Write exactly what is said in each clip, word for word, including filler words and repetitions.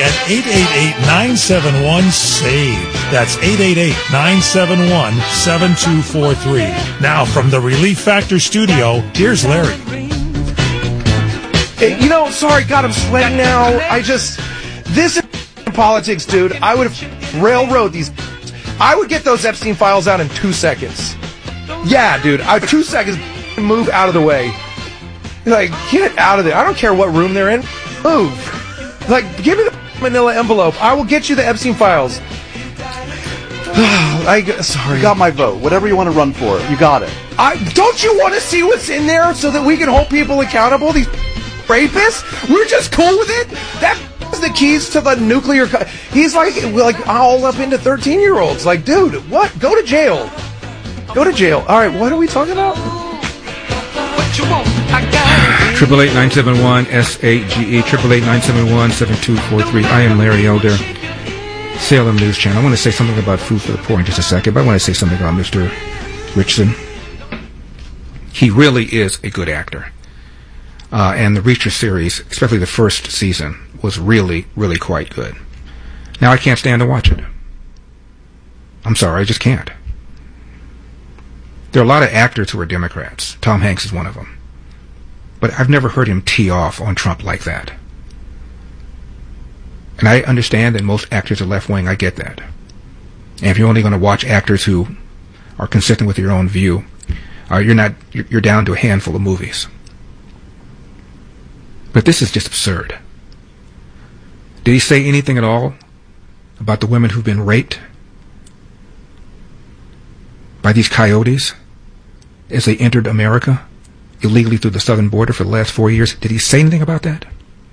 at eight eight eight, nine seven one, S A V E. That's eight eight eight, nine seven one, seven two four three. Now, from the Relief Factor studio, here's Larry. Hey, you know, sorry, God, I'm sweating now. I just, this is politics, dude. I would have railroad these. I would get those Epstein files out in two seconds. Yeah, dude, I, two seconds, move out of the way. Like, get out of there. I don't care what room they're in. Move. Like, give me the manila envelope. I will get you the Epstein files. I, sorry. You got my vote. Whatever you want to run for, you got it. I, don't you want to see what's in there so that we can hold people accountable? These rapists? We're just cool with it? That is the keys to the nuclear... Co- He's like, like all up into thirteen-year-olds. Like, dude, what? Go to jail. Go to jail. All right, what are we talking about? Triple eight nine seven one S A G E. Triple eight nine seven one seven two four three. I am Larry Elder, Salem News Channel. I want to say something about Food for the Poor in just a second, but I want to say something about Mister Richardson. He really is a good actor, uh, and the Reacher series, especially the first season, was really, really quite good. Now I can't stand to watch it. I'm sorry, I just can't. There are a lot of actors who are Democrats. Tom Hanks is one of them. But I've never heard him tee off on Trump like that. And I understand that most actors are left-wing. I get that. And if you're only going to watch actors who are consistent with your own view, uh, you're not. You're, you're down to a handful of movies. But this is just absurd. Did he say anything at all about the women who've been raped by these coyotes as they entered America illegally through the southern border for the last four years? Did he say anything about that?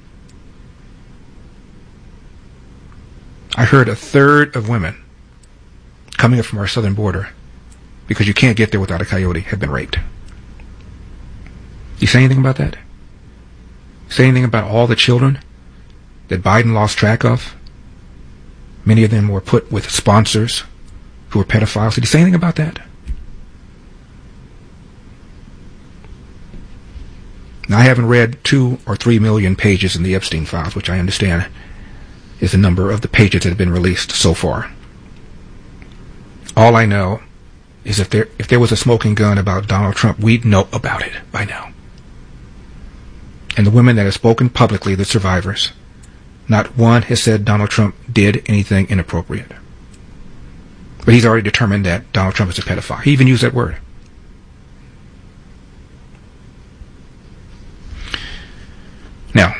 I heard a third of women coming up from our southern border, because you can't get there without a coyote, have been raped. Did he say anything about that? Say anything about all the children that Biden lost track of? Many of them were put with sponsors who were pedophiles. Did he say anything about that? Now, I haven't read two or three million pages in the Epstein files, which I understand is the number of the pages that have been released so far. All I know is if there if there was a smoking gun about Donald Trump, we'd know about it by now. And the women that have spoken publicly, the survivors, not one has said Donald Trump did anything inappropriate. But he's already determined that Donald Trump is a pedophile. He even used that word. Now,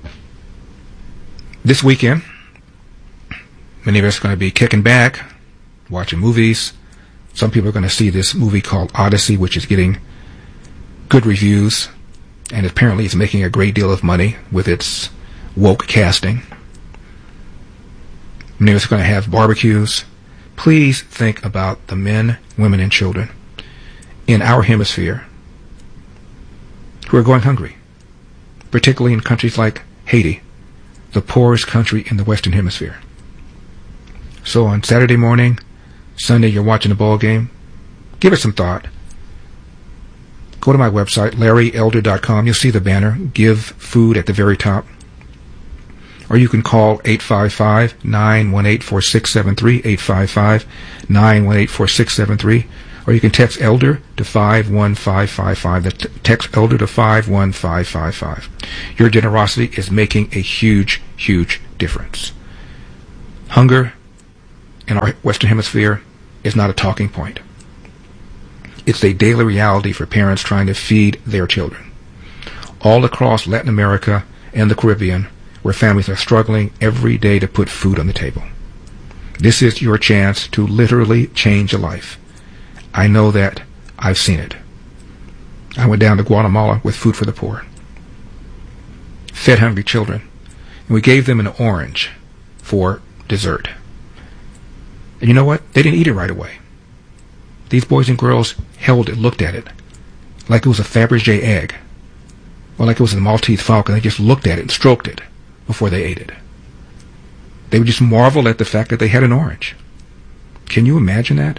this weekend, many of us are going to be kicking back, watching movies. Some people are going to see this movie called Odyssey, which is getting good reviews, and apparently is making a great deal of money with its woke casting. Many of us are going to have barbecues. Please think about the men, women, and children in our hemisphere who are going hungry, particularly in countries like Haiti, the poorest country in the Western Hemisphere. So on Saturday morning, Sunday, you're watching a ball game, give it some thought. Go to my website, larry elder dot com. You'll see the banner, Give Food, at the very top. Or you can call eight five five, nine one eight, four six seven three, eight five five, nine one eight, four six seven three. Or you can text ELDER to five one five five five. That's text ELDER to five one five five five. Your generosity is making a huge, huge difference. Hunger in our Western Hemisphere is not a talking point. It's a daily reality for parents trying to feed their children. All across Latin America and the Caribbean, where families are struggling every day to put food on the table. This is your chance to literally change a life. I know that. I've seen it. I went down to Guatemala with Food for the Poor. Fed hungry children. And we gave them an orange for dessert. And you know what? They didn't eat it right away. These boys and girls held it, looked at it, like it was a Fabergé egg, or like it was a Maltese Falcon. They just looked at it and stroked it before they ate it. They would just marvel at the fact that they had an orange. Can you imagine that?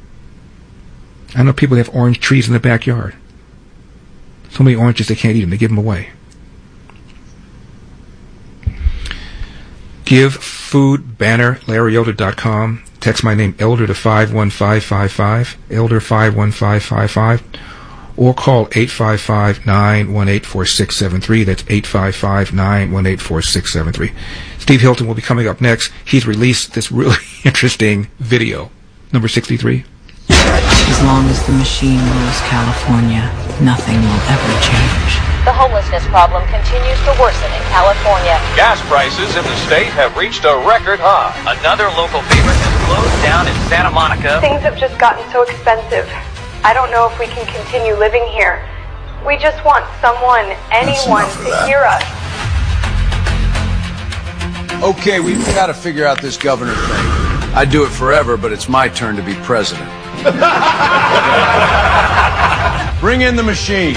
I know people that have orange trees in the backyard. So many oranges they can't eat them. They give them away. Give food banner, larry elder dot com. Text my name, Elder, to five one five five five, Elder five one five five five, or call eight five five, nine one eight, four six seven three. That's eight five five, nine one eight, four six seven three. Steve Hilton will be coming up next. He's released this really interesting video. Number sixty-three. As long as the machine rules California, nothing will ever change. The homelessness problem continues to worsen in California. Gas prices in the state have reached a record high. Another local favorite has closed down in Santa Monica. Things have just gotten so expensive. I don't know if we can continue living here. We just want someone, anyone, to hear us. Okay, we've got to figure out this governor thing. I'd do it forever, but it's my turn to be president. Bring in the machine.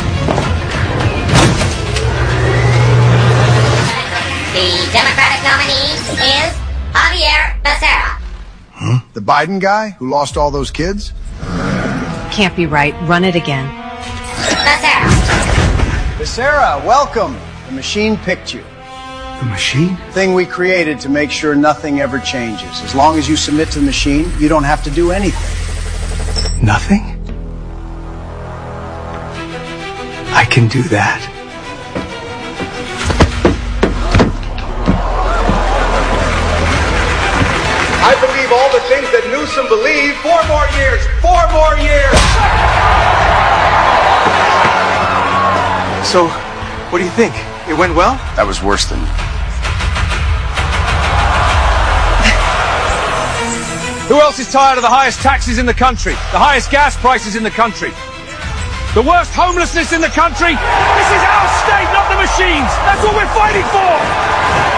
The Democratic nominee is Javier Becerra. Huh? The Biden guy who lost all those kids? Can't be right. Run it again. Becerra. Becerra, welcome. The machine picked you. The machine? Thing we created to make sure nothing ever changes. As long as you submit to the machine, you don't have to do anything. Nothing? I can do that. I believe all the things that Newsom believed. Four more years. Four more years. So, what do you think? It went well? That was worse than... Who else is tired of the highest taxes in the country? The highest gas prices in the country? The worst homelessness in the country? This is our state, not the machines! That's what we're fighting for!